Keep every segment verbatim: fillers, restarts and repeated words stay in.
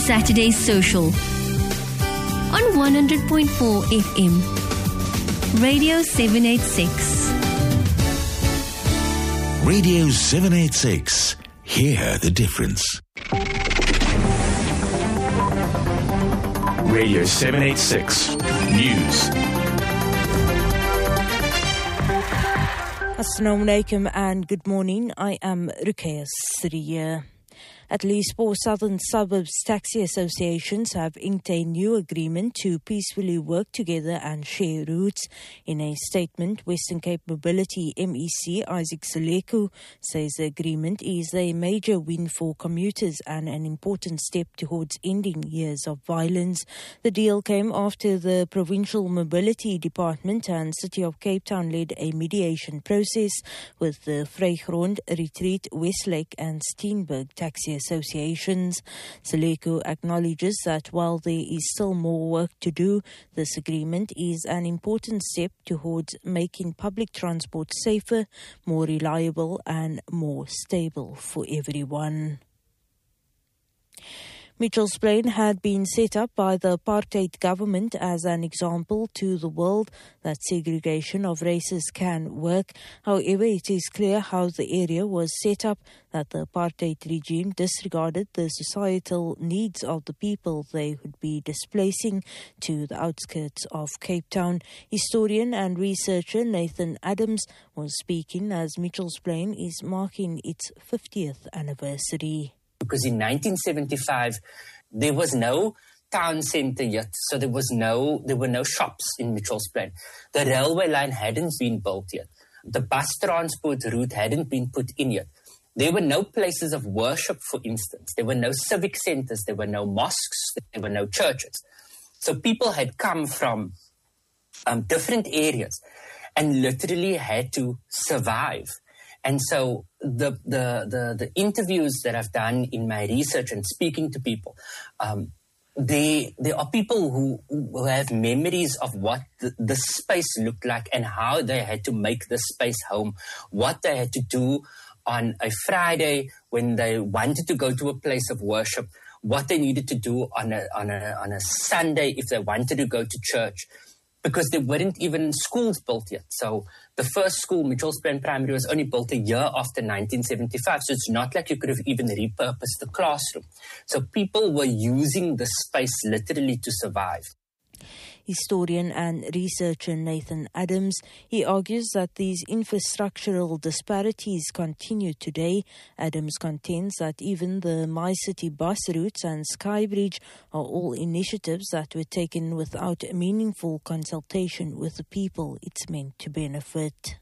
Saturday Social on one hundred point four F M. Radio seven eighty-six. Radio seven eighty-six. Hear the difference. Radio seven eighty-six News. Assalamu alaikum and good morning. I am Ruqayya Sriya. At least four southern suburbs taxi associations have inked a new agreement to peacefully work together and share routes. In a statement, Western Cape Mobility M E C Isaac Seleku says the agreement is a major win for commuters and an important step towards ending years of violence. The deal came after the Provincial Mobility Department and City of Cape Town led a mediation process with the Vrygrond, Retreat, Westlake and Steenberg taxi associations. Seleku acknowledges that while there is still more work to do, this agreement is an important step towards making public transport safer, more reliable and more stable for everyone. Mitchell's Plain had been set up by the apartheid government as an example to the world that segregation of races can work. However, it is clear how the area was set up, that the apartheid regime disregarded the societal needs of the people they would be displacing to the outskirts of Cape Town. Historian and researcher Nathan Adams was speaking as Mitchell's Plain is marking its fiftieth anniversary. Because in nineteen seventy-five, there was no town centre yet, so there was no, there were no shops in Mitchell's Plain. The railway line hadn't been built yet. The bus transport route hadn't been put in yet. There were no places of worship, for instance. There were no civic centres. There were no mosques. There were no churches. So people had come from um, different areas and literally had to survive. And so the, the the the interviews that I've done in my research and speaking to people, um, they there are people who, who have memories of what the, the space looked like and how they had to make the space home, what they had to do on a Friday when they wanted to go to a place of worship, what they needed to do on a on a on a Sunday if they wanted to go to church. Because there weren't even schools built yet. So the first school, Mitchell's Plain Primary, was only built a year after nineteen seventy-five. So it's not like you could have even repurposed the classroom. So people were using the space literally to survive. Historian and researcher Nathan Adams, he argues that these infrastructural disparities continue today. Adams contends that even the MyCity bus routes and Skybridge are all initiatives that were taken without meaningful consultation with the people it's meant to benefit.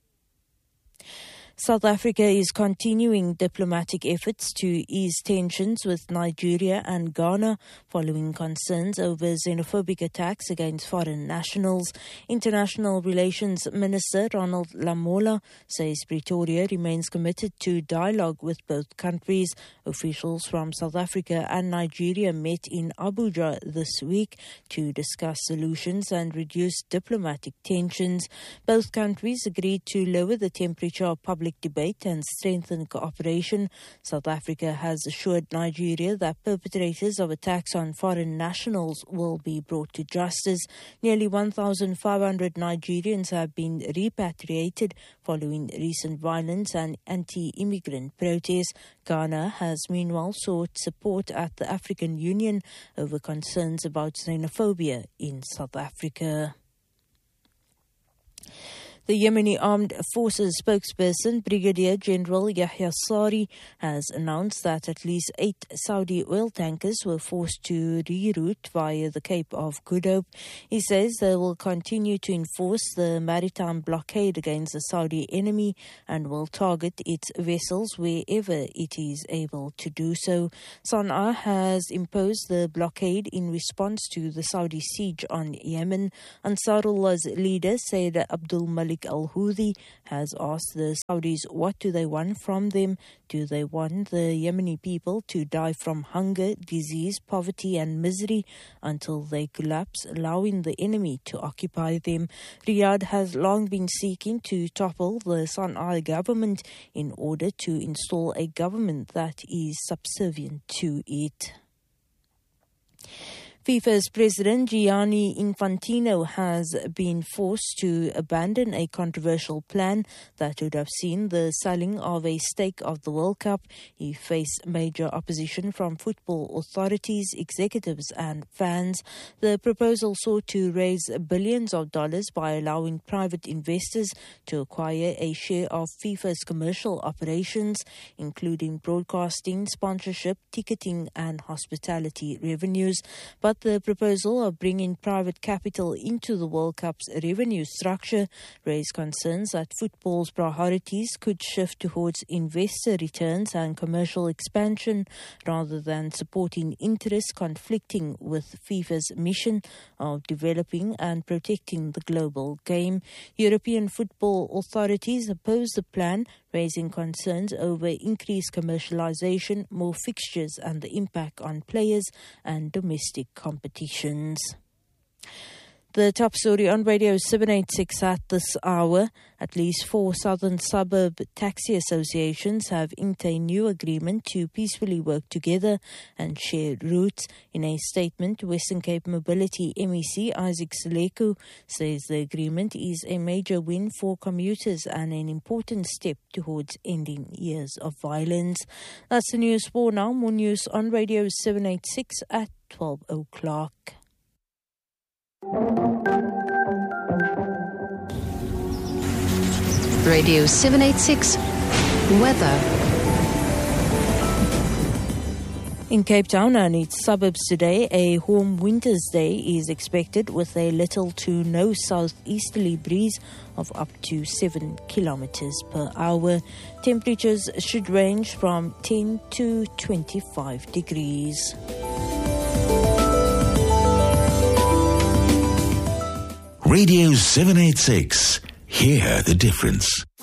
South Africa is continuing diplomatic efforts to ease tensions with Nigeria and Ghana following concerns over xenophobic attacks against foreign nationals. International Relations Minister Ronald Lamola says Pretoria remains committed to dialogue with both countries. Officials from South Africa and Nigeria met in Abuja this week to discuss solutions and reduce diplomatic tensions. Both countries agreed to lower the temperature of public debate and strengthen cooperation. South Africa has assured Nigeria that perpetrators of attacks on foreign nationals will be brought to justice. Nearly one thousand five hundred Nigerians have been repatriated following recent violence and anti-immigrant protests. Ghana has meanwhile sought support at the African Union over concerns about xenophobia in South Africa. The Yemeni Armed Forces spokesperson, Brigadier General Yahya Sari, has announced that at least eight Saudi oil tankers were forced to reroute via the Cape of Good Hope. He says they will continue to enforce the maritime blockade against the Saudi enemy and will target its vessels wherever it is able to do so. Sana'a has imposed the blockade in response to the Saudi siege on Yemen. Ansarullah's leader, Sayyid Abdul Malik Al-Houthi, has asked the Saudis what do they want from them. Do they want the Yemeni people to die from hunger, disease, poverty and misery until they collapse, allowing the enemy to occupy them? Riyadh has long been seeking to topple the Sana'a government in order to install a government that is subservient to it. FIFA's president Gianni Infantino has been forced to abandon a controversial plan that would have seen the selling of a stake of the World Cup. He faced major opposition from football authorities, executives and fans. The proposal sought to raise billions of dollars by allowing private investors to acquire a share of FIFA's commercial operations, including broadcasting, sponsorship, ticketing and hospitality revenues. But the proposal of bringing private capital into the World Cup's revenue structure raised concerns that football's priorities could shift towards investor returns and commercial expansion rather than supporting interests conflicting with FIFA's mission of developing and protecting the global game. European football authorities opposed the plan, raising concerns over increased commercialization, more fixtures and the impact on players and domestic competitions. The top story on Radio seven eighty-six at this hour. At least four southern suburb taxi associations have inked a new agreement to peacefully work together and share routes. In a statement, Western Cape Mobility M E C Isaac Seleku says the agreement is a major win for commuters and an important step towards ending years of violence. That's the news for now. More news on Radio seven eighty-six at twelve o'clock. Radio seven eighty-six Weather. In Cape Town and its suburbs today, a warm winter's day is expected with a little to no southeasterly breeze of up to seven kilometers per hour. Temperatures should range from ten to twenty-five degrees. Radio seven eighty-six. Hear the difference.